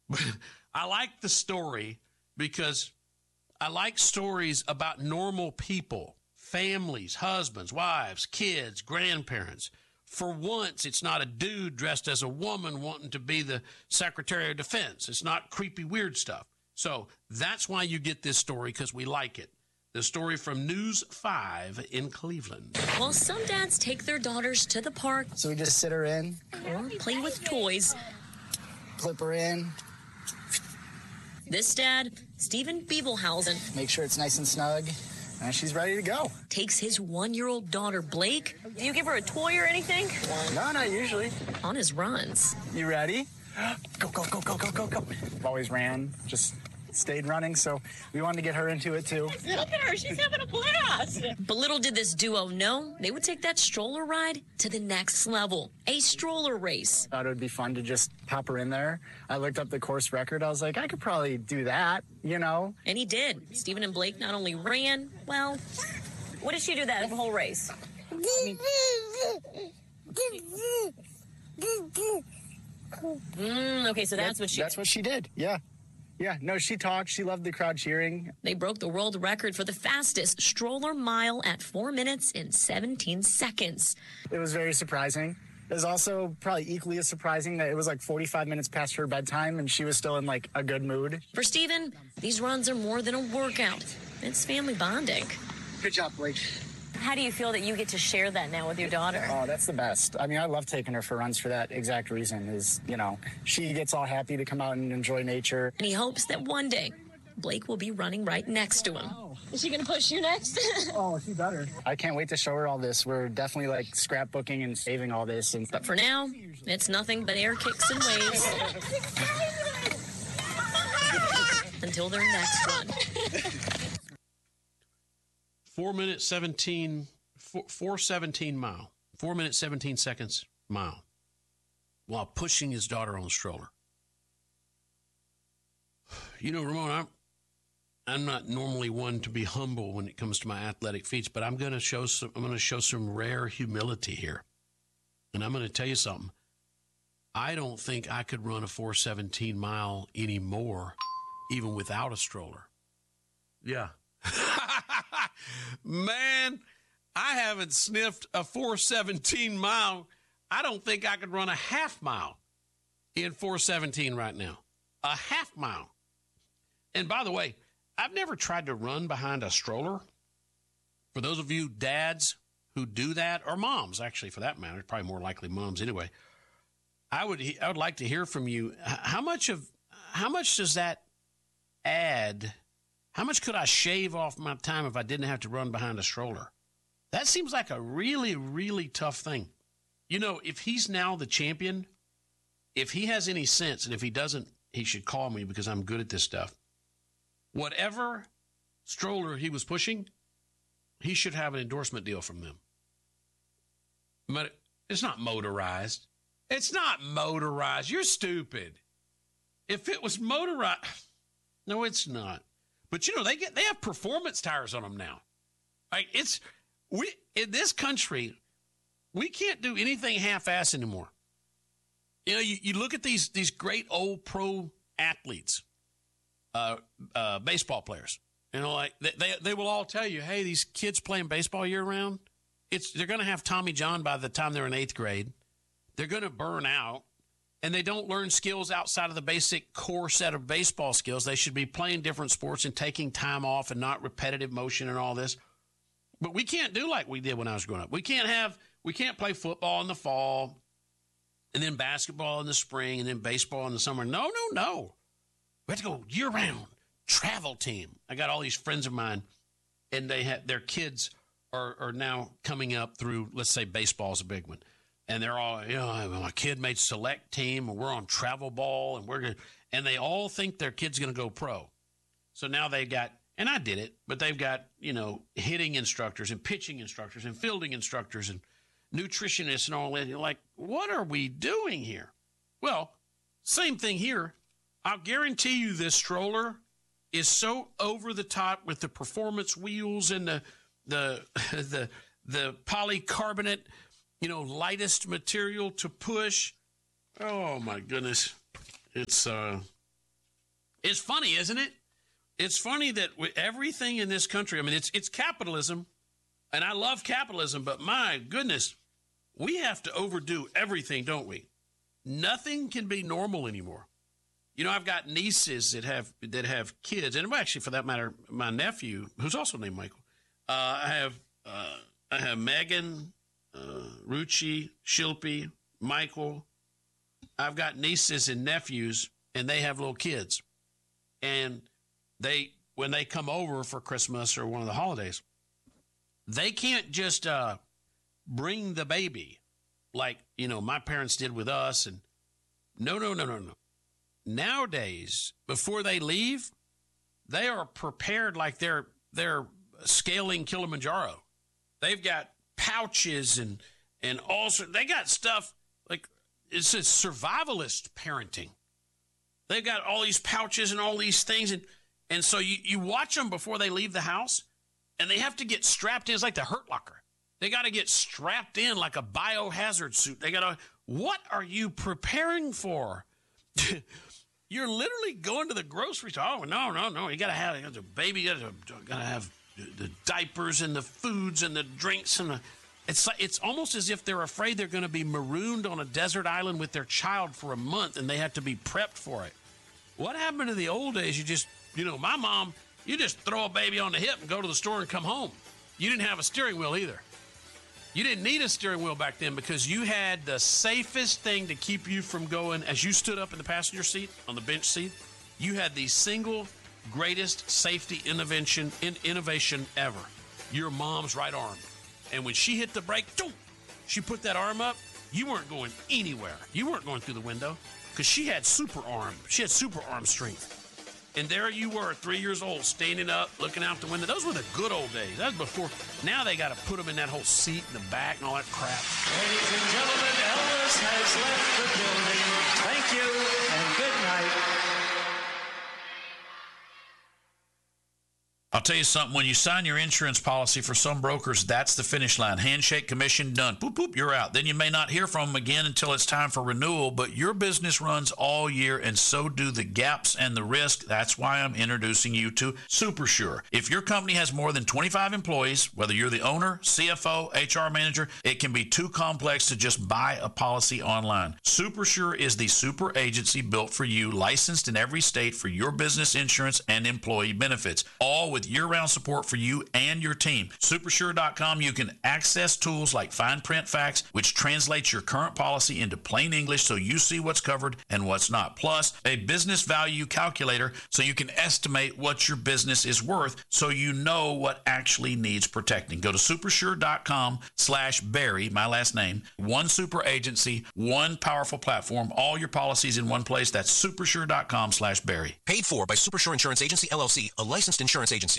I like the story because I like stories about normal people, families, husbands, wives, kids, grandparents. For once, it's not a dude dressed as a woman wanting to be the Secretary of Defense. It's not creepy, weird stuff. So that's why you get this story, because we like it. The story from News 5 in Cleveland. Well, some dads take their daughters to the park. So we just sit her in. Or play with toys. Flip her in. This dad, Stephen Beeblehausen. Make sure it's nice and snug. And she's ready to go. Takes his 1-year-old daughter, Blake. Do you give her a toy or anything? No, not usually. On his runs. You ready? Go, go, go, go, go, go, go. Always ran, just stayed running, so we wanted to get her into it too. Look at her, she's having a blast. But little did this duo know, they would take that stroller ride to the next level. A stroller race. Thought it would be fun to just pop her in there. I looked up the course record. I was like, I could probably do that, you know? And he did. Stephen and Blake not only ran, well... What did she do that whole race? Okay, so that's what she... That's what she did, yeah. Yeah, no, she talked. She loved the crowd cheering. They broke the world record for the fastest stroller mile at 4 minutes and 17 seconds. It was very surprising. It was also probably equally as surprising that it was like 45 minutes past her bedtime and she was still in like a good mood. For Stephen, these runs are more than a workout. It's family bonding. Good job, Blake. How do you feel that you get to share that now with your daughter? Oh, that's the best. I mean, I love taking her for runs for that exact reason is, you know, she gets all happy to come out and enjoy nature. And he hopes that one day Blake will be running right next to him. Oh. Is she going to push you next? Oh, she better. I can't wait to show her all this. We're definitely like scrapbooking and saving all this. But for now, it's nothing but air kicks and waves. Until their next run. 4:17 mile. 4 minutes, 17 seconds mile. While pushing his daughter on the stroller. You know, Ramon, I'm not normally one to be humble when it comes to my athletic feats, but I'm going to show some rare humility here. And I'm going to tell you something. I don't think I could run a 4:17 mile anymore, even without a stroller. Yeah. Man, I haven't sniffed a 4:17 mile. I don't think I could run a half mile in 4:17 right now. A half mile. And by the way, I've never tried to run behind a stroller. For those of you dads who do that, or moms, actually, for that matter, probably more likely moms anyway, I would like to hear from you. How much does that add? How much could I shave off my time if I didn't have to run behind a stroller? That seems like a really, really tough thing. You know, if he's now the champion, if he has any sense, and if he doesn't, he should call me because I'm good at this stuff. Whatever stroller he was pushing, he should have an endorsement deal from them. But it's not motorized. It's not motorized. You're stupid. If it was motorized, no, it's not. But you know, they have performance tires on them now. Like in this country, we can't do anything half-ass anymore. You know, you look at these great old pro athletes, baseball players. You know, like they will all tell you, hey, these kids playing baseball year round, they're going to have Tommy John by the time they're in 8th grade. They're going to burn out. And they don't learn skills outside of the basic core set of baseball skills. They should be playing different sports and taking time off and not repetitive motion and all this. But we can't do like we did when I was growing up. We can't play football in the fall and then basketball in the spring and then baseball in the summer. No. We have to go year round. Travel team. I got all these friends of mine, and their kids are now coming up through, let's say baseball's a big one. And they're all, you know, my kid made select team, and we're on travel ball, and they all think their kid's going to go pro. So now they've got, and I did it, but they've got, you know, hitting instructors and pitching instructors and fielding instructors and nutritionists and all that. You're like, what are we doing here? Well, same thing here. I'll guarantee you this stroller is so over the top with the performance wheels and the polycarbonate, you know, lightest material to push. Oh my goodness. It's It's funny, isn't it? It's funny that with everything in this country, I mean, it's capitalism, and I love capitalism, but my goodness, we have to overdo everything, don't we? Nothing can be normal anymore. You know, I've got nieces that have kids, and actually, for that matter, my nephew, who's also named Michael. I have Megan, Ruchi, Shilpi, Michael. I've got nieces and nephews, and they have little kids. And when they come over for Christmas or one of the holidays, they can't just bring the baby like, you know, my parents did with us. And no. Nowadays, before they leave, they are prepared like they're scaling Kilimanjaro. They've got pouches and also they got stuff like it's a survivalist parenting. They've got all these pouches and all these things, and so you watch them before they leave the house, and they have to get strapped in. It's like the Hurt Locker. They got to get strapped in like a biohazard suit. What are you preparing for? You're literally going to the grocery store. Oh, no. You got to have the baby. You got to have the diapers and the foods and the drinks and it's almost as if they're afraid they're going to be marooned on a desert island with their child for a month and they have to be prepped for it. What happened to the old days? My mom, you just throw a baby on the hip and go to the store and come home. You didn't have a steering wheel either. You didn't need a steering wheel back then because you had the safest thing to keep you from going. As you stood up in the passenger seat, on the bench seat, you had the single greatest safety innovation ever. Your mom's right arm. And when she hit the brake, she put that arm up, you weren't going anywhere. You weren't going through the window because she had super arm. She had super arm strength. And there you were, 3 years old, standing up, looking out the window. Those were the good old days. That was before. Now they got to put them in that whole seat in the back and all that crap. Ladies and gentlemen, Elvis has left the building. Thank you and good night. I'll tell you something, when you sign your insurance policy for some brokers, that's the finish line. Handshake, commission, done. Boop, boop, you're out. Then you may not hear from them again until it's time for renewal, but your business runs all year, and so do the gaps and the risk. That's why I'm introducing you to SuperSure. If your company has more than 25 employees, whether you're the owner, CFO, HR manager, it can be too complex to just buy a policy online. SuperSure is the super agency built for you, licensed in every state for your business insurance and employee benefits, all with year-round support for you and your team. Supersure.com, you can access tools like Fine Print Facts, which translates your current policy into plain English so you see what's covered and what's not. Plus, a business value calculator so you can estimate what your business is worth so you know what actually needs protecting. Go to supersure.com/Barry, my last name. One super agency, one powerful platform, all your policies in one place. That's supersure.com/Barry. Paid for by Supersure Insurance Agency, LLC, a licensed insurance agency.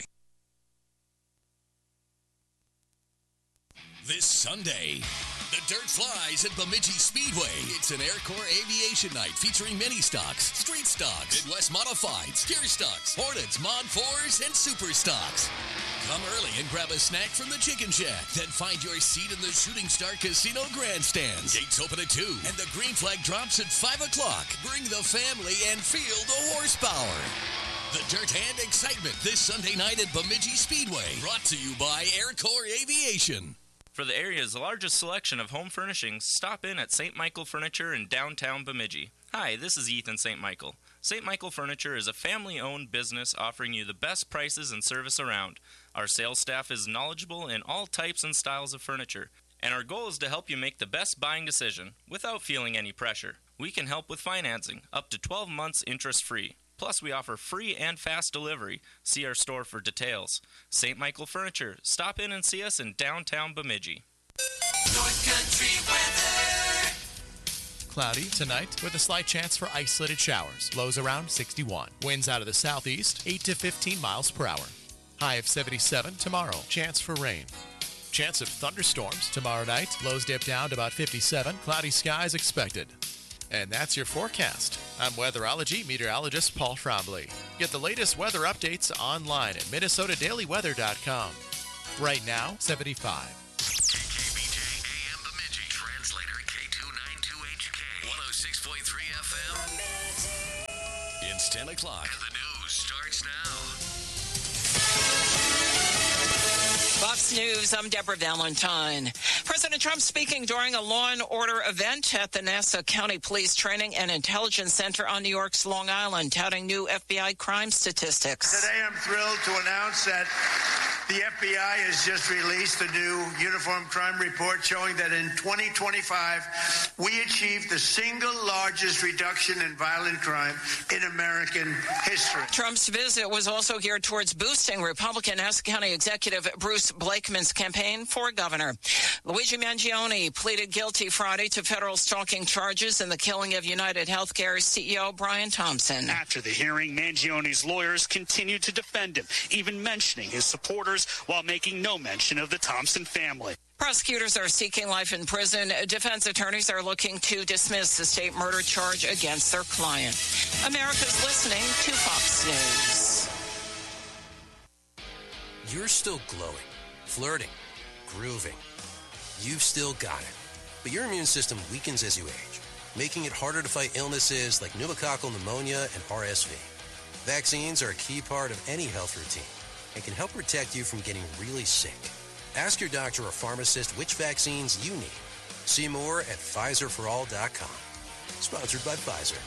This Sunday, the dirt flies at Bemidji Speedway. It's an Air Corps Aviation Night featuring mini stocks, street stocks, Midwest Modifieds, Gear stocks, Hornets, Mod 4s, and Super stocks. Come early and grab a snack from the Chicken Shack. Then find your seat in the Shooting Star Casino grandstands. Gates open at 2, and the green flag drops at 5 o'clock. Bring the family and feel the horsepower. The dirt and excitement this Sunday night at Bemidji Speedway. Brought to you by Air Corps Aviation. For the area's largest selection of home furnishings, stop in at St. Michael Furniture in downtown Bemidji. Hi, this is Ethan St. Michael. St. Michael Furniture is a family-owned business offering you the best prices and service around. Our sales staff is knowledgeable in all types and styles of furniture, and our goal is to help you make the best buying decision without feeling any pressure. We can help with financing, up to 12 months interest-free. Plus, we offer free and fast delivery. See our store for details. St. Michael Furniture. Stop in and see us in downtown Bemidji. North Country weather. Cloudy tonight with a slight chance for isolated showers. Lows around 61. Winds out of the southeast, 8 to 15 miles per hour. High of 77 tomorrow. Chance for rain. Chance of thunderstorms tomorrow night. Lows dip down to about 57. Cloudy skies expected. And that's your forecast. I'm weatherology meteorologist Paul Trombley. Get the latest weather updates online at MinnesotaDailyWeather.com. Right now, 75. KKBJ AM Bemidji. Translator K292HK. 106.3 FM. It's 10 o'clock. The news Fox News, I'm Deborah Valentine. President Trump speaking during a Law and Order event at the Nassau County Police Training and Intelligence Center on New York's Long Island, touting new FBI crime statistics. Today I'm thrilled to announce that the FBI has just released a new uniform crime report showing that in 2025, we achieved the single largest reduction in violent crime in American history. Trump's visit was also geared towards boosting Republican Nassau County Executive Bruce Blakeman's campaign for governor. Luigi Mangione pleaded guilty Friday to federal stalking charges in the killing of United Healthcare CEO Brian Thompson. After the hearing, Mangione's lawyers continued to defend him, even mentioning his supporters while making no mention of the Thompson family. Prosecutors are seeking life in prison. Defense attorneys are looking to dismiss the state murder charge against their client. America's listening to Fox News. You're still glowing, flirting, grooving. You've still got it. But your immune system weakens as you age, making it harder to fight illnesses like pneumococcal pneumonia and RSV. Vaccines are a key part of any health routine and can help protect you from getting really sick. Ask your doctor or pharmacist which vaccines you need. See more at PfizerForAll.com. Sponsored by Pfizer.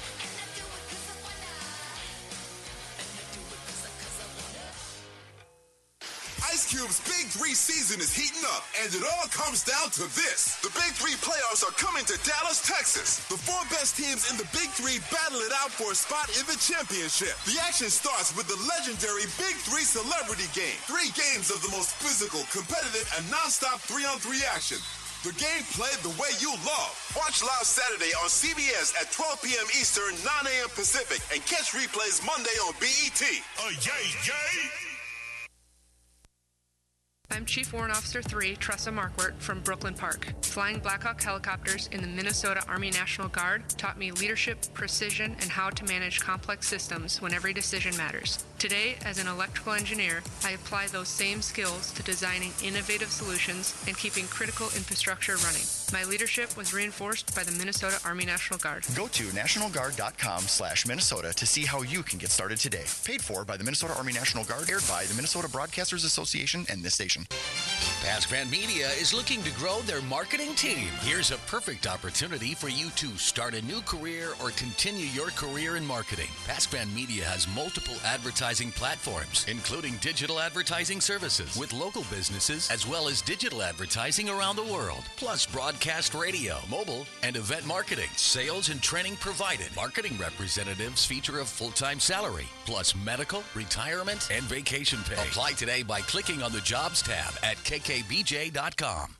Ice Cube's Big 3 season is heating up, and it all comes down to this. The Big 3 playoffs are coming to Dallas, Texas. The 4 best teams in the Big 3 battle it out for a spot in the championship. The action starts with the legendary Big 3 Celebrity Game. 3 games of the most physical, competitive, and non-stop 3-on-3 action. The game played the way you love. Watch live Saturday on CBS at 12 p.m. Eastern, 9 a.m. Pacific, and catch replays Monday on BET. Yay! I'm Chief Warrant Officer 3, Tressa Markwart from Brooklyn Park. Flying Black Hawk helicopters in the Minnesota Army National Guard taught me leadership, precision, and how to manage complex systems when every decision matters. Today, as an electrical engineer, I apply those same skills to designing innovative solutions and keeping critical infrastructure running. My leadership was reinforced by the Minnesota Army National Guard. Go to nationalguard.com/Minnesota to see how you can get started today. Paid for by the Minnesota Army National Guard, aired by the Minnesota Broadcasters Association and this station. Pasquan Media is looking to grow their marketing team. Here's a perfect opportunity for you to start a new career or continue your career in marketing. Pasquan Media has multiple advertising platforms, including digital advertising services with local businesses, as well as digital advertising around the world, plus broadcast radio, mobile, and event marketing. Sales and training provided. Marketing representatives feature a full-time salary, plus medical, retirement, and vacation pay. Apply today by clicking on the Jobs tab at kkbj.com.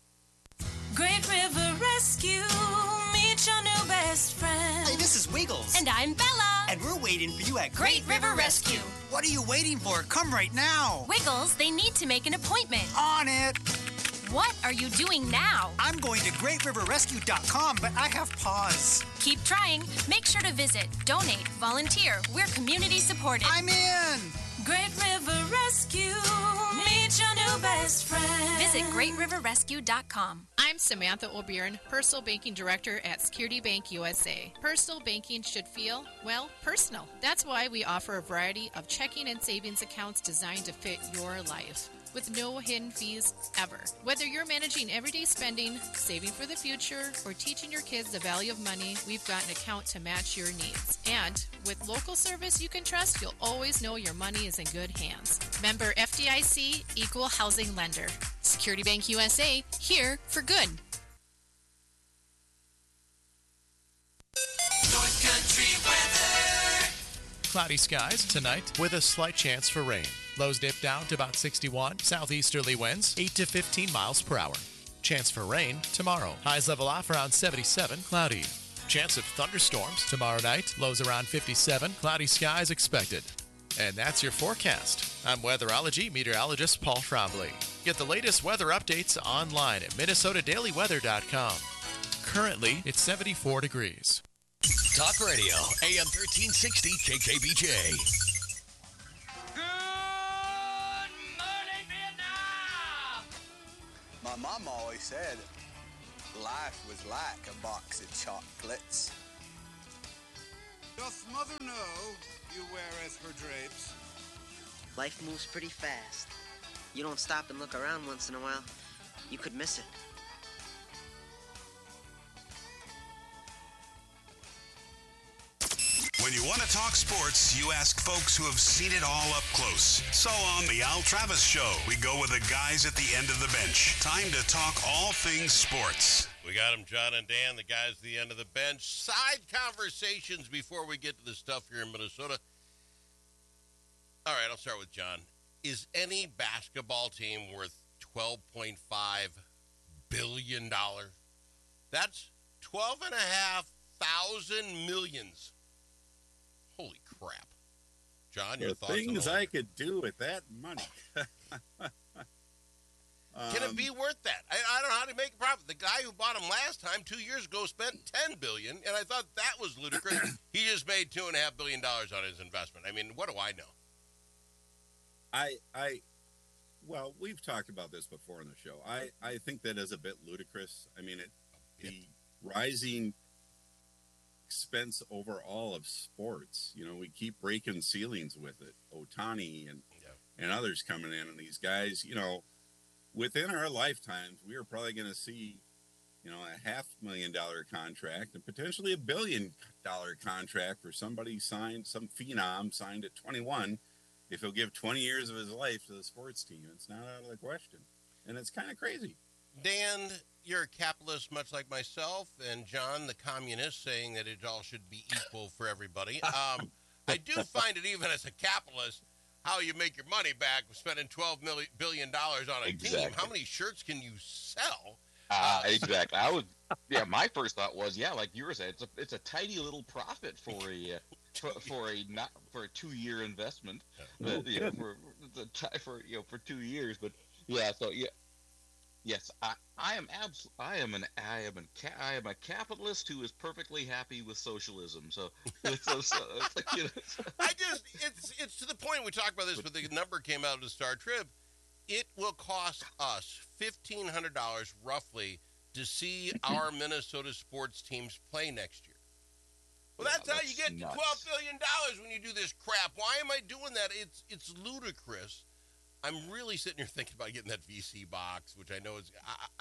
Great River Rescue, meet your new best friend. Hey, this is Wiggles. And I'm Bella. And we're waiting for you at Great River Rescue. What are you waiting for? Come right now. Wiggles, they need to make an appointment. On it. What are you doing now? I'm going to greatriverrescue.com, but I have pause. Keep trying. Make sure to visit, donate, volunteer. We're community supported. I'm in. Great River Rescue, meet your new best friend. Visit greatriverrescue.com. I'm Samantha O'Byrne, Personal Banking Director at Security Bank USA. Personal banking should feel, well, personal. That's why we offer a variety of checking and savings accounts designed to fit your life, with no hidden fees ever. Whether you're managing everyday spending, saving for the future, or teaching your kids the value of money, we've got an account to match your needs. And with local service you can trust, you'll always know your money is in good hands. Member FDIC, Equal Housing Lender. Security Bank USA, here for good. North Country weather. Cloudy skies tonight with a slight chance for rain. Lows dip down to about 61. Southeasterly winds 8 to 15 miles per hour. Chance for rain tomorrow. Highs level off around 77. Cloudy. Chance of thunderstorms tomorrow night. Lows around 57. Cloudy skies expected. And that's your forecast. I'm weatherology meteorologist Paul Trombley. Get the latest weather updates online at minnesotadailyweather.com. Currently, it's 74 degrees. Talk Radio, AM 1360 KKBJ. My mom always said life was like a box of chocolates. Doth mother know you weareth her drapes? Life moves pretty fast. you don't stop and look around once in a while, you could miss it. When you want to talk sports, you ask folks who have seen it all up close. So on The Al Travis Show, we go with the guys at the end of the bench. Time to talk all things sports. We got them, John and Dan, the guys at the end of the bench. Side conversations before we get to the stuff here in Minnesota. All right, I'll start with John. Is any basketball team worth $12.5 billion? That's 12,500 millions. Holy crap. John, your thoughts on things I could do with that money. Can it be worth that? I don't know how to make a profit. The guy who bought him last time 2 years ago spent $10 billion, and I thought that was ludicrous. He just made $2.5 billion on his investment. I mean, what do I know? Well, we've talked about this before on the show. I think that is a bit ludicrous. I mean, the rising expense overall of sports, we keep breaking ceilings with it. Ohtani and others coming in, and these guys, within our lifetimes, we are probably going to see, a $500,000 contract and potentially $1 billion contract for somebody some phenom signed at 21. If he'll give 20 years of his life to the sports team, it's not out of the question. And it's kind of crazy. Dan, you're a capitalist much like myself, and John, the communist, saying that it all should be equal for everybody. I do find it, even as a capitalist, how you make your money back with spending $12 billion on a team. How many shirts can you sell? Exactly. My first thought was, like you were saying, it's a tidy little profit for a 2-year investment, but, for 2 years. But yes, I am a capitalist who is perfectly happy with socialism. So it's like, it's to the point. We talked about this, but the number came out of the Star Trib. It will cost us $1,500 roughly to see our Minnesota sports teams play next year. Well, that's how you get $12 billion when you do this crap. Why am I doing that? It's ludicrous. I'm really sitting here thinking about getting that VC box, which I know is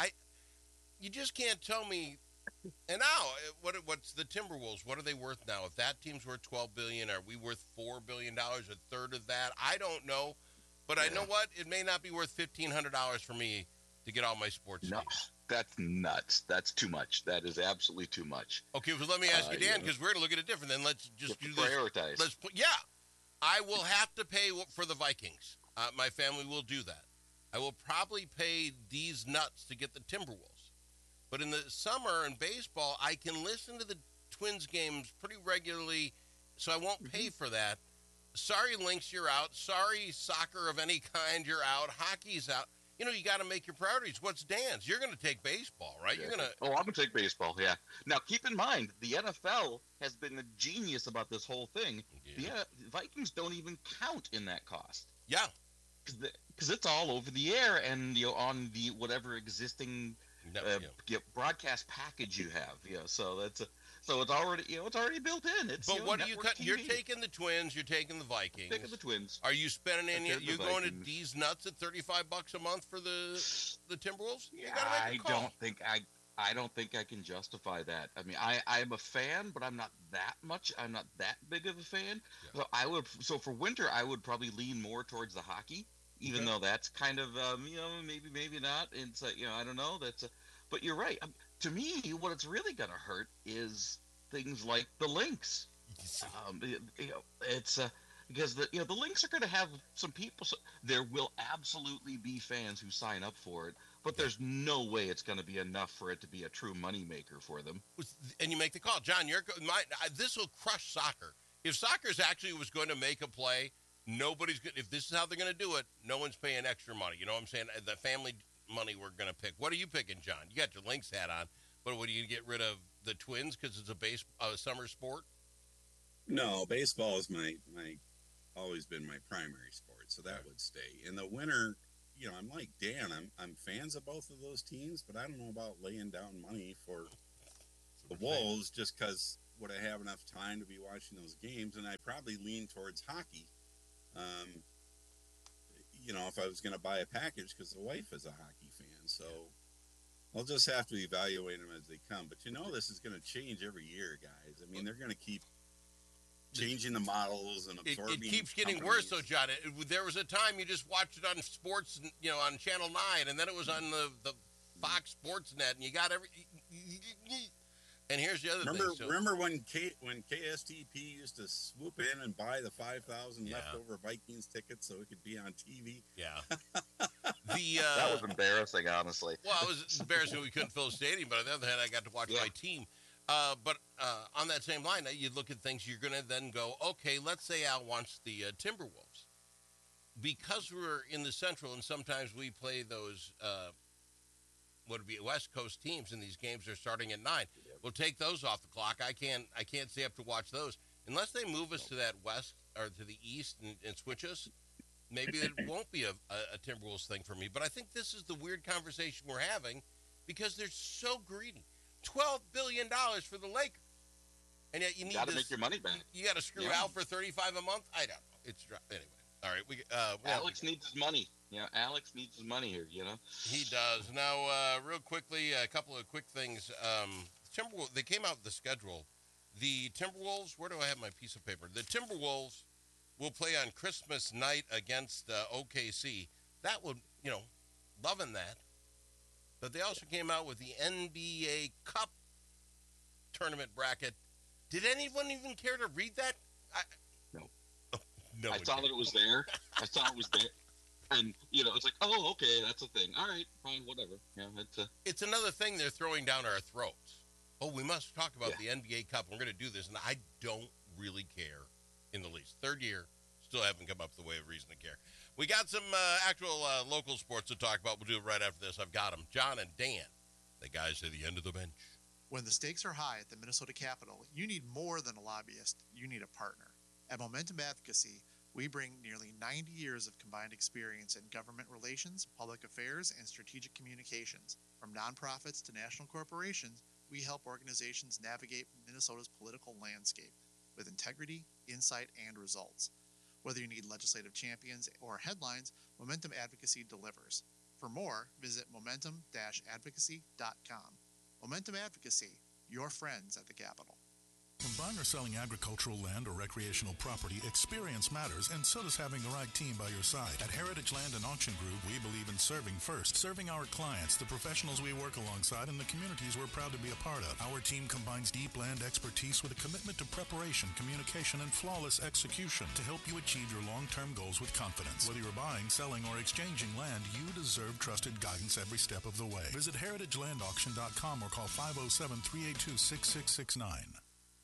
you just can't tell me. And now, what's the Timberwolves? What are they worth now? If that team's worth $12 billion, are we worth $4 billion? A third of that? I don't know. But I know what? It may not be worth $1,500 for me to get all my sports. No, that's nuts. That's too much. That is absolutely too much. Okay, well, let me ask you, Dan, because we're going to look at it different. Then let's just do this. Prioritize. I will have to pay for the Vikings. My family will do that. I will probably pay these nuts to get the Timberwolves. But in the summer in baseball, I can listen to the Twins games pretty regularly, so I won't pay for that. Sorry, Lynx, you're out. Sorry, soccer of any kind, you're out. Hockey's out. You got to make your priorities. What's Dan's? You're going to take baseball, right? Yeah. You're going to. Oh, I'm going to take baseball, yeah. Now, keep in mind, the NFL has been a genius about this whole thing. Yeah. The Vikings don't even count in that cost. Yeah. Because it's all over the air and on the whatever existing broadcast package you have. So it's already it's already built in. It's but what do you cut? You're taking the Twins. You're taking the Vikings. Taking the Twins. Are you spending any? You going to D's nuts at $35 a month for the Timberwolves? You gotta make a call. I don't think I can justify that. I mean, I'm a fan, but I'm not that much. I'm not that big of a fan. Yeah. So for winter, I would probably lean more towards the hockey, even though that's kind of maybe not. It's I don't know. But you're right. To me, what it's really going to hurt is things like the Lynx. It's because the Lynx are going to have some people. So there will absolutely be fans who sign up for it, but there's no way it's going to be enough for it to be a true moneymaker for them. And you make the call, John. This will crush soccer. If soccer actually was going to make a play, nobody's going. If this is how they're going to do it, no one's paying extra money. You know what I'm saying? The family money we're going to pick. What are you picking, John? You got your Lynx hat on, but what are you going to get rid of the Twins because it's a summer sport? No, baseball is my always been my primary sport, so that would stay. In the winter, I'm like Dan. I'm fans of both of those teams, but I don't know about laying down money for the Wolves just because would I have enough time to be watching those games? And I probably lean towards hockey. if I was going to buy a package, because the wife is a hockey fan. So I'll just have to evaluate them as they come. But this is going to change every year, guys. I mean, they're going to keep changing the models and absorbing. It keeps getting worse, though, John. There was a time you just watched it on sports, on Channel 9, and then it was on the Fox Sports Net, and you got every. And here's the other thing. Remember when KSTP used to swoop in and buy the 5,000 leftover Vikings tickets so it could be on TV? Yeah. That was embarrassing, honestly. Well, it was embarrassing we couldn't fill a stadium, but on the other hand, I got to watch my team. But on that same line, you look at things, you're going to then go, okay, let's say Al wants the Timberwolves. Because we're in the Central and sometimes we play those what would be West Coast teams, and these games are starting at 9. We'll take those off the clock. I can't stay up to watch those unless they move us to that west or to the east and switch us. Maybe it won't be a Timberwolves thing for me. But I think this is the weird conversation we're having because they're so greedy. $12 billion for the Lakers, and yet you need to make your money back. You got to screw Al for $35 a month. I don't know. It's anyway. All right, Alex needs his money. Alex needs his money here. He does. Now, real quickly, a couple of quick things. Timberwolves. They came out with the schedule. The Timberwolves. Where do I have my piece of paper? The Timberwolves will play on Christmas night against OKC. That would, loving that. But they also came out with the NBA Cup tournament bracket. Did anyone even care to read that? No. No. I saw that it was there. And, it's like, oh, okay, that's a thing. All right, fine, whatever. It's another thing they're throwing down our throats. Oh, we must talk about the NBA Cup. We're going to do this. And I don't really care in the least. Third year, still haven't come up with a way of reason to care. We got some actual local sports to talk about. We'll do it right after this. I've got them. John and Dan, the guys at the end of the bench. When the stakes are high at the Minnesota Capitol, you need more than a lobbyist. You need a partner. At Momentum Advocacy, we bring nearly 90 years of combined experience in government relations, public affairs, and strategic communications. From nonprofits to national corporations, we help organizations navigate Minnesota's political landscape with integrity, insight, and results. Whether you need legislative champions or headlines, Momentum Advocacy delivers. For more, visit momentum-advocacy.com. Momentum Advocacy, your friends at the Capitol. When buying or selling agricultural land or recreational property, experience matters, and so does having the right team by your side. At Heritage Land and Auction Group, we believe in serving first, serving our clients, the professionals we work alongside, and the communities we're proud to be a part of. Our team combines deep land expertise with a commitment to preparation, communication, and flawless execution to help you achieve your long-term goals with confidence. Whether you're buying, selling, or exchanging land, you deserve trusted guidance every step of the way. Visit heritagelandauction.com or call 507-382-6669.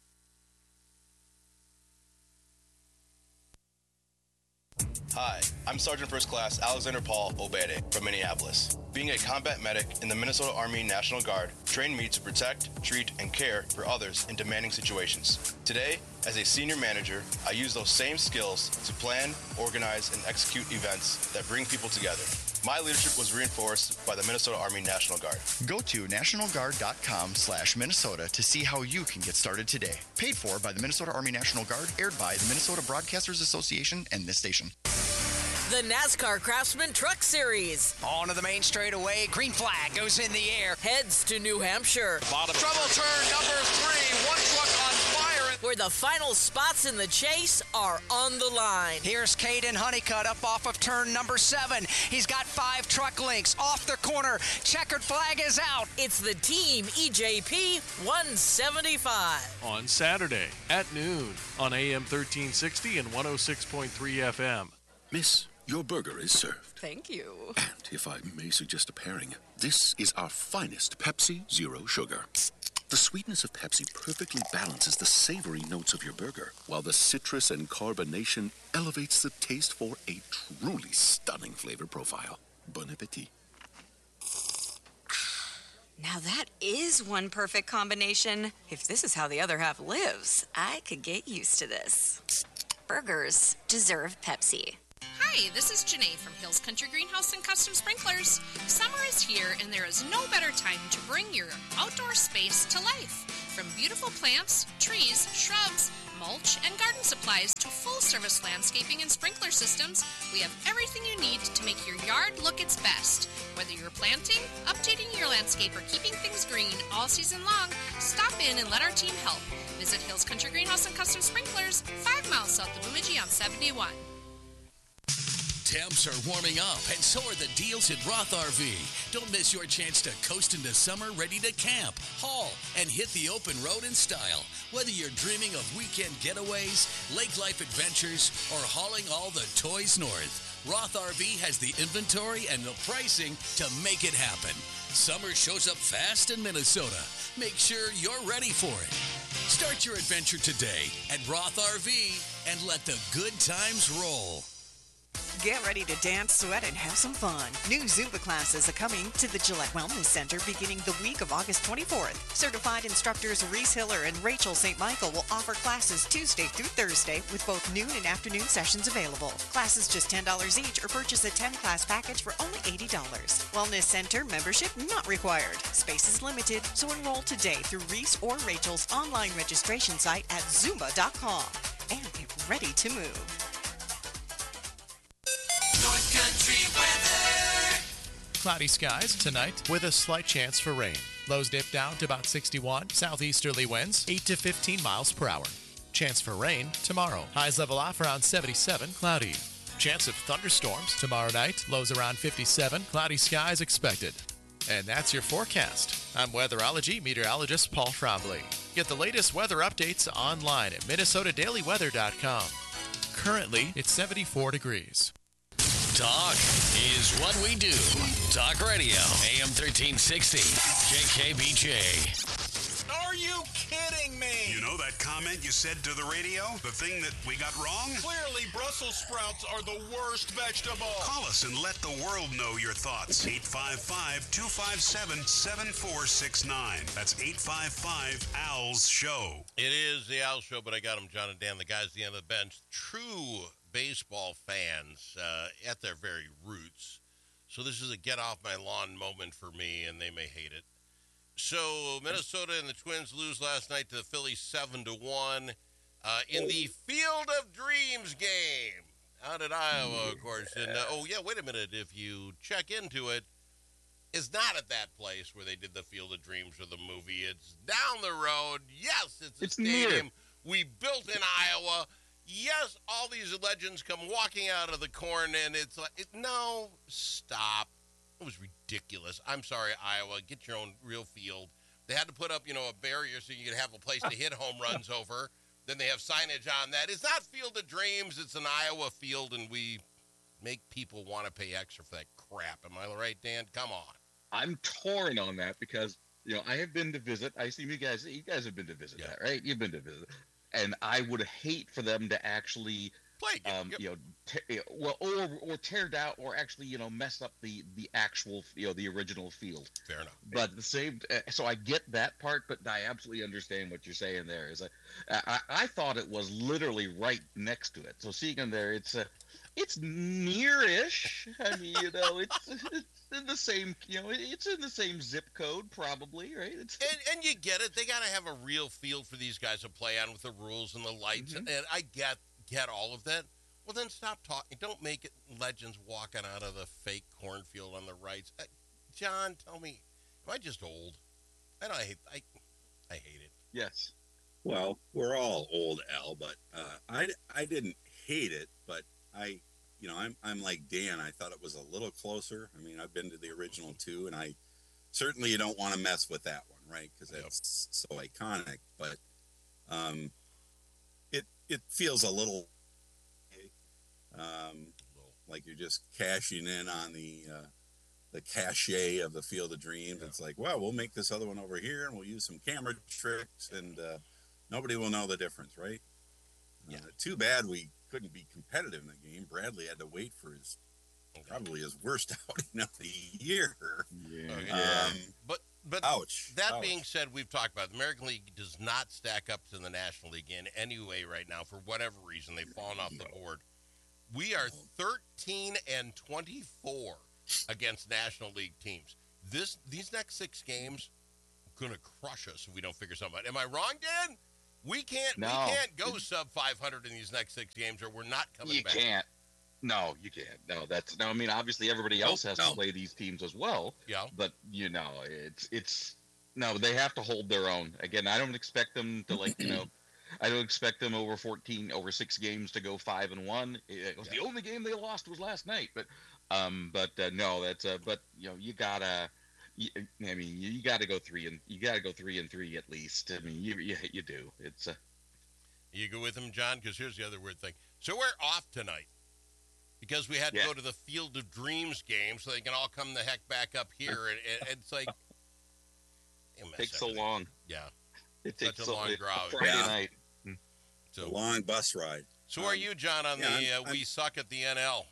Hi, I'm Sergeant First Class Alexander Paul Obede from Minneapolis. Being a combat medic in the Minnesota Army National Guard trained me to protect, treat, and care for others in demanding situations. Today, as a senior manager, I use those same skills to plan, organize, and execute events that bring people together. My leadership was reinforced by the Minnesota Army National Guard. Go to nationalguard.com/Minnesota to see how you can get started today. Paid for by the Minnesota Army National Guard, aired by the Minnesota Broadcasters Association and this station. The NASCAR Craftsman Truck Series. On to the main straightaway. Green flag goes in the air. Heads to New Hampshire. Bottom. Trouble turn number 3. One truck on fire. Where the final spots in the chase are on the line. Here's Caden Honeycutt up off of turn number 7. He's got 5 truck links off the corner. Checkered flag is out. It's the Team EJP 175. On Saturday at noon on AM 1360 and 106.3 FM. Miss, your burger is served. Thank you. And if I may suggest a pairing, this is our finest Pepsi Zero Sugar. The sweetness of Pepsi perfectly balances the savory notes of your burger, while the citrus and carbonation elevates the taste for a truly stunning flavor profile. Bon appetit. Now that is one perfect combination. If this is how the other half lives, I could get used to this. Burgers deserve Pepsi. Hi, this is Janae from Hills Country Greenhouse and Custom Sprinklers. Summer is here, and there is no better time to bring your outdoor space to life. From beautiful plants, trees, shrubs, mulch, and garden supplies to full-service landscaping and sprinkler systems, we have everything you need to make your yard look its best. Whether you're planting, updating your landscape, or keeping things green all season long, stop in and let our team help. Visit Hills Country Greenhouse and Custom Sprinklers, 5 miles south of Bemidji on 71. Temps are warming up, and so are the deals at Roth RV. Don't miss your chance to coast into summer ready to camp, haul, and hit the open road in style. Whether you're dreaming of weekend getaways, lake life adventures, or hauling all the toys north, Roth RV has the inventory and the pricing to make it happen. Summer shows up fast in Minnesota. Make sure you're ready for it. Start your adventure today at Roth RV and let the good times roll. Get ready to dance, sweat, and have some fun. New Zumba classes are coming to the Gillette Wellness Center beginning the week of August 24th. Certified instructors Reese Hiller and Rachel St. Michael will offer classes Tuesday through Thursday with both noon and afternoon sessions available. Classes just $10 each or purchase a 10-class package for only $80. Wellness Center membership not required. Space is limited, so enroll today through Reese or Rachel's online registration site at Zumba.com and get ready to move. North Country weather. Cloudy skies tonight with a slight chance for rain. Lows dip down to about 61. Southeasterly winds 8 to 15 miles per hour. Chance for rain tomorrow. Highs level off around 77. Cloudy. Chance of thunderstorms tomorrow night. Lows around 57. Cloudy skies expected. And that's your forecast. I'm weatherology meteorologist Paul Trombley. Get the latest weather updates online at minnesotadailyweather.com. Currently, it's 74 degrees. Talk is what we do. Talk Radio, AM 1360, KKBJ. Are you kidding me? You know that comment you said to the radio? The thing that we got wrong? Clearly, Brussels sprouts are the worst vegetable. Call us and let the world know your thoughts. 855-257-7469. That's 855-ALS-SHOW. It is the Al Show, but I got him, John and Dan, the guys at the end of the bench. True baseball fans at their very roots. So this is a get off my lawn moment for me, and they may hate it. So Minnesota and the Twins lose last night to the Phillies 7-1 in the Field of Dreams game out at Iowa, of course. And wait a minute. If you check into it, it's not at that place where they did the Field of Dreams or the movie. It's down the road. Yes, it's a stadium near. we built in Iowa. Yes, all these legends come walking out of the corn, and it's like, no, stop. It was ridiculous. I'm sorry, Iowa. Get your own real field. They had to put up, a barrier so you could have a place to hit home runs over. Then they have signage on that. It's not Field of Dreams. It's an Iowa field, and we make people want to pay extra for that crap. Am I right, Dan? Come on. I'm torn on that because, I have been to visit. I see you guys have been to visit that, right? You've been to visit. And I would hate for them to actually play, or tear down or actually, mess up the actual, the original field. Fair enough. But at the same, so I get that part, but I absolutely understand what you're saying there. Is I thought it was literally right next to it. So seeing them there, it's near-ish. I mean, it's in the same, it's in the same zip code probably, right? And you get it. They got to have a real field for these guys to play on with the rules and the lights. Mm-hmm. And I get all of that. Well, then stop talking. Don't make it legends walking out of the fake cornfield on the rights. John, tell me, am I just old? I hate it. Yes. Well, we're all old, Al, but I didn't hate it, but I'm like Dan. I thought it was a little closer. I mean, I've been to the original two, and I certainly don't want to mess with that one, right? Because it's so iconic. But it feels a little like you're just cashing in on the cachet of the Field of Dreams. Yeah. It's like, well, we'll make this other one over here, and we'll use some camera tricks, and nobody will know the difference, right? Yeah. Too bad we couldn't be competitive in the game. Bradley had to wait for probably his worst outing of the year. Yeah. But ouch. That being said, we've talked about it. The American League does not stack up to the National League in any way right now. For whatever reason, they've fallen off the board. We are 13-24 against National League teams. These next 6 games are going to crush us if we don't figure something out. Am I wrong, Dan? We can't go sub 500 in these next 6 games, or we're not coming back. You can't. No, you can't. No. I mean, obviously, everybody else has to play these teams as well. Yeah. But it's no. They have to hold their own. Again, I don't expect them to I don't expect them over 6 games to go 5-1. The only game they lost was last night. But no, that's but you gotta. I mean, you got to go 3-3 at least. I mean, you do. It's You go with him, John? Because here's the other weird thing. So we're off tonight because we had to go to the Field of Dreams game, so they can all come the heck back up here. And it's like it takes so long. Yeah, it takes such a long drive. Friday night. So long bus ride. So are you, John, on we suck at the NL?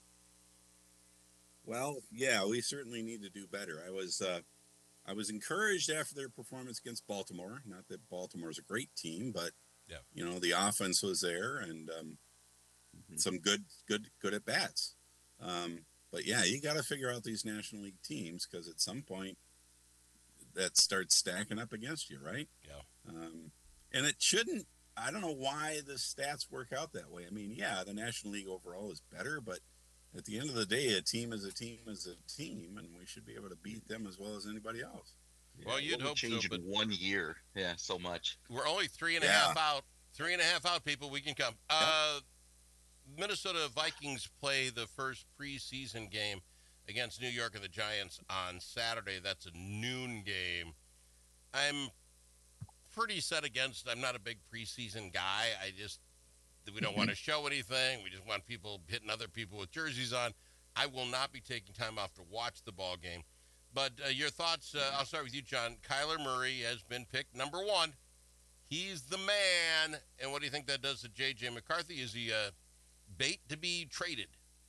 Well, yeah, we certainly need to do better. I was encouraged after their performance against Baltimore. Not that Baltimore's a great team, but the offense was there and some good at bats. But yeah, you got to figure out these National League teams because at some point that starts stacking up against you, right? Yeah. And it shouldn't. I don't know why the stats work out that way. I mean, yeah, the National League overall is better, but at the end of the day, a team is a team is a team, and we should be able to beat them as well as anybody else. Well, you'd hope change so, but in 1 year. Yeah, so much. We're only 3.5 out. 3.5 out, people. We can come. Minnesota Vikings play the first preseason game against New York and the Giants on Saturday. That's a noon game. I'm pretty set against. I'm not a big preseason guy. We don't want to show anything. We just want people hitting other people with jerseys on. I will not be taking time off to watch the ball game. But your thoughts, I'll start with you, John. Kyler Murray has been picked number 1. He's the man. And what do you think that does to J.J. McCarthy? Is he bait to be traded?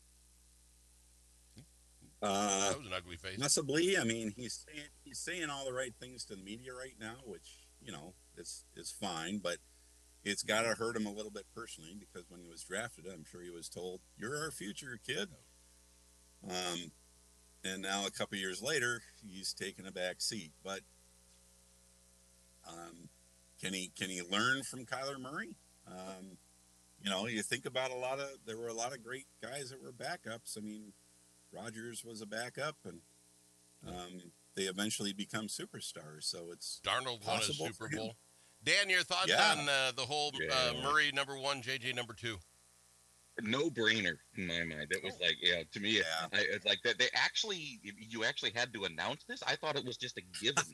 That was an ugly face. Possibly. I mean, he's saying all the right things to the media right now, which, is fine. But it's got to hurt him a little bit personally because when he was drafted, I'm sure he was told, "You're our future, kid." And now a couple years later, he's taken a back seat. But can he learn from Kyler Murray? You think about there were a lot of great guys that were backups. I mean, Rodgers was a backup, and they eventually become superstars. So it's Darnold won a Super Bowl. Dan, your thoughts on the whole Murray number 1, JJ number 2? No brainer in my mind. It was like, to me, it's like that. You actually had to announce this. I thought it was just a given.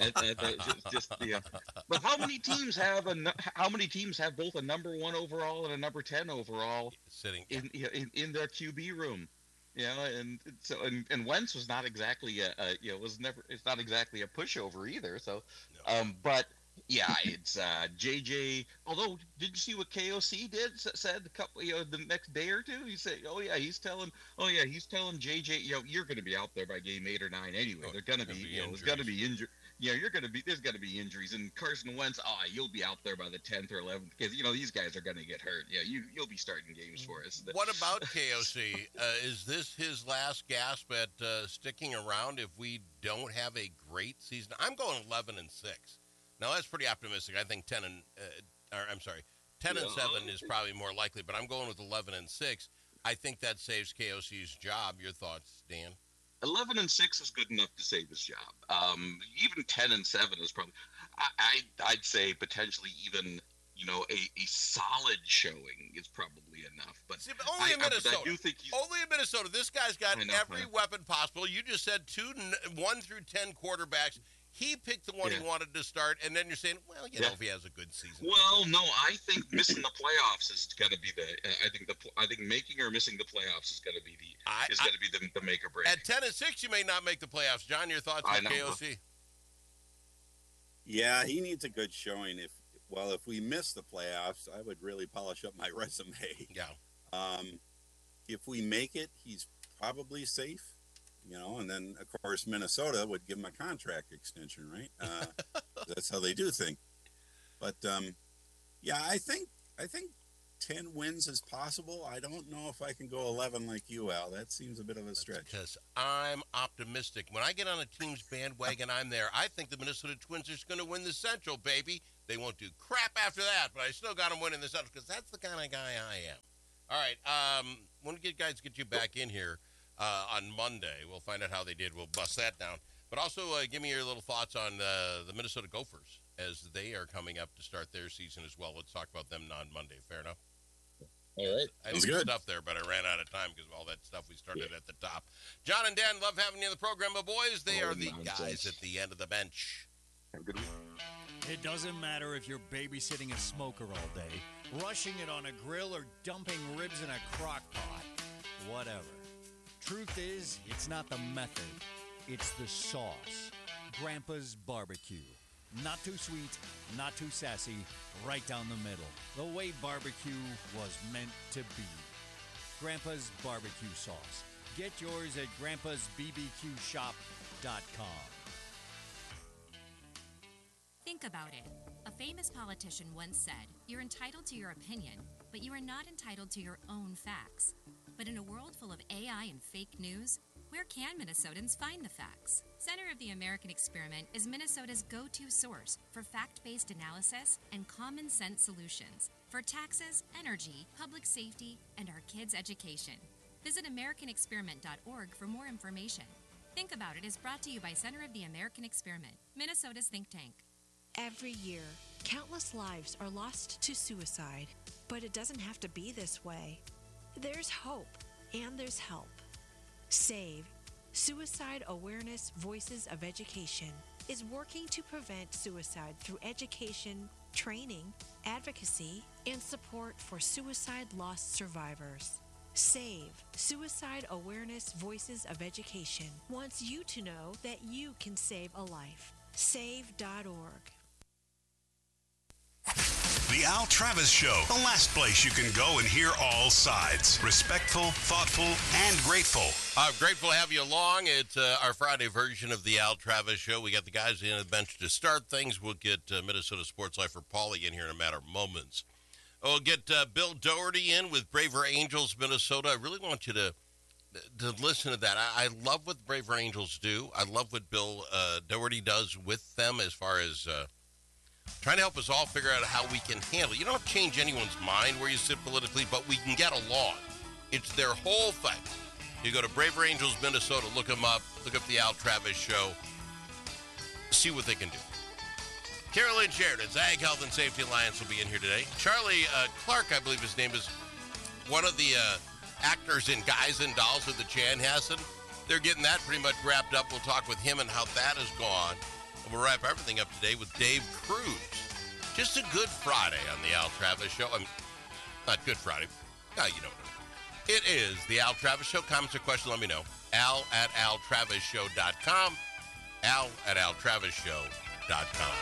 But how many teams have both a number 1 overall and a number 10 overall sitting in their QB room? And so and Wentz was not exactly it's not exactly a pushover either. So, but. Yeah, it's JJ. Although, did you see what KOC said a couple, the next day or two? He said, he's telling JJ, you're going to be out there by game 8 or 9 anyway. They're going to be, there's going to be injury. There's going to be injuries. And Carson Wentz, you'll be out there by the 10th or 11th because these guys are going to get hurt. Yeah, you'll be starting games for us. What about KOC? Is this his last gasp at sticking around if we don't have a great season? I'm going 11-6. Now, that's pretty optimistic. I think 10 and 7 is probably more likely, but I'm going with 11-6. I think that saves KOC's job. Your thoughts, Dan? 11-6 is good enough to save his job. Even 10-7 is probably, I'd say potentially even, a solid showing is probably enough. But only in Minnesota. I do think only in Minnesota. This guy's got every weapon possible. You just said 1 through 10 quarterbacks. He picked the one he wanted to start, and then you're saying, well, if he has a good season. Well, no, I think missing the playoffs is going to be I think making or missing the playoffs is going to be the make or break. At 10-6, you may not make the playoffs. John, your thoughts on KOC? Yeah, he needs a good showing. If we miss the playoffs, I would really polish up my resume. Yeah. If we make it, he's probably safe. And then, of course, Minnesota would give him a contract extension, right? That's how they do things. But, I think 10 wins is possible. I don't know if I can go 11 like you, Al. That seems a bit of a stretch. Because I'm optimistic. When I get on a team's bandwagon, I'm there. I think the Minnesota Twins are going to win the Central, baby. They won't do crap after that, but I still got them winning this out because that's the kind of guy I am. All right, want to get you back in here on Monday. We'll find out how they did. We'll bust that down. But also give me your little thoughts on the Minnesota Gophers as they are coming up to start their season as well. Let's talk about them on Monday. Fair enough? All right. I had good stuff there, but I ran out of time because of all that stuff we started at the top. John and Dan, love having you in the program, but boys, they are the guys at the end of the bench. Have a good week. It doesn't matter if you're babysitting a smoker all day, rushing it on a grill, or dumping ribs in a crock pot. Whatever. Truth is, it's not the method. It's the sauce. Grandpa's Barbecue. Not too sweet, not too sassy, right down the middle. The way barbecue was meant to be. Grandpa's Barbecue Sauce. Get yours at grandpa'sbbqshop.com. Think about it. A famous politician once said, "You're entitled to your opinion, but you are not entitled to your own facts." But in a world full of AI and fake news, where can Minnesotans find the facts? Center of the American Experiment is Minnesota's go-to source for fact-based analysis and common sense solutions for taxes, energy, public safety, and our kids' education. Visit AmericanExperiment.org for more information. Think About It is brought to you by Center of the American Experiment, Minnesota's think tank. Every year, countless lives are lost to suicide, but it doesn't have to be this way. There's hope, and there's help. SAVE, Suicide Awareness Voices of Education, is working to prevent suicide through education, training, advocacy, and support for suicide loss survivors. SAVE, Suicide Awareness Voices of Education, wants you to know that you can save a life. Save.org. The Al Travis Show, the last place you can go and hear all sides. Respectful, thoughtful, and grateful. I'm grateful to have you along. It's our Friday version of the Al Travis Show. We got the guys at the end of the bench to start things. We'll get Minnesota Sports Lifer Paulie in here in a matter of moments. We'll get Bill Doherty in with Braver Angels, Minnesota. I really want you to listen to that. I love what Braver Angels do. I love what Bill Doherty does with them as far as trying to help us all figure out how we can handle. You don't change anyone's mind where you sit politically, but we can get along. It's their whole thing. You go to Braver Angels, Minnesota, look them up, look up the Al Travis Show, see what they can do. Carolyn Sheridan's Ag Health and Safety Alliance will be in here today. Charlie Clark, I believe his name is, one of the actors in Guys and Dolls with the Chanhassen. They're getting that pretty much wrapped up. We'll talk with him and how that has gone. And we'll wrap everything up today with Dave Cruz. Just a good Friday on the Al Travis Show. Not Good Friday. No, you know what I mean. It is the Al Travis Show. Comments or questions, let me know. Al@altravisshow.com. Al@altravisshow.com.